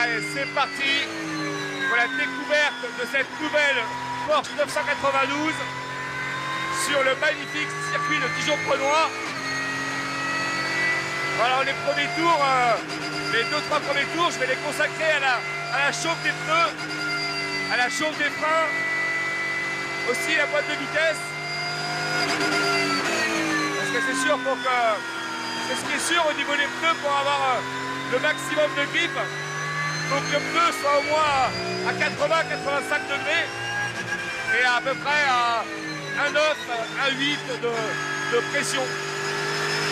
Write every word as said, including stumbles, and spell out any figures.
Allez, c'est parti pour la découverte de cette nouvelle Porsche neuf cent quatre-vingt-douze sur le magnifique circuit de Dijon-Prenois. Alors les premiers tours, euh, les deux trois premiers tours, je vais les consacrer à la, à la chauffe des pneus, à la chauffe des freins, aussi la boîte de vitesse. Parce que c'est sûr pour que c'est ce qui est sûr au niveau des pneus pour avoir euh, le maximum de grip. Il faut que le pneu soit au moins à quatre-vingts à quatre-vingt-cinq degrés et à peu près à un neuf, un huit de, de pression.